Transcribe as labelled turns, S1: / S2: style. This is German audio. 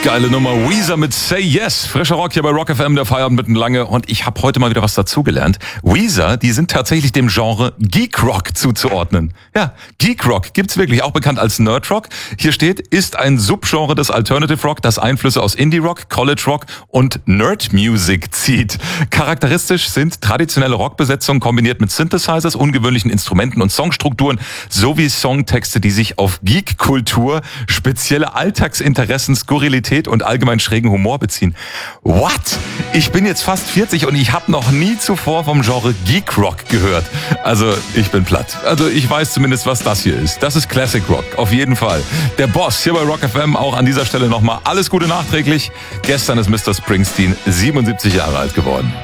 S1: Geile Nummer. Weezer mit Say Yes. Frischer Rock hier bei Rock FM, der Feierabend mitten lange. Und ich habe heute mal wieder was dazugelernt. Weezer, die sind tatsächlich dem Genre Geek Rock zuzuordnen. Ja, Geek Rock gibt's wirklich, auch bekannt als Nerd Rock. Hier steht, ist ein Subgenre des Alternative Rock, das Einflüsse aus Indie Rock, College Rock und Nerd Music zieht. Charakteristisch sind traditionelle Rockbesetzungen kombiniert mit Synthesizers, ungewöhnlichen Instrumenten und Songstrukturen sowie Songtexte, die sich auf Geek-Kultur, spezielle Alltagsinteressen, Skurrilität und allgemein schrägen Humor beziehen. What? Ich bin jetzt fast 40 und ich habe noch nie zuvor vom Genre Geek Rock gehört. Also ich bin platt. Also ich weiß zumindest, was das hier ist. Das ist Classic Rock, auf jeden Fall. Der Boss hier bei Rock FM, auch an dieser Stelle nochmal alles Gute nachträglich. Gestern ist Mr. Springsteen 77 Jahre alt geworden.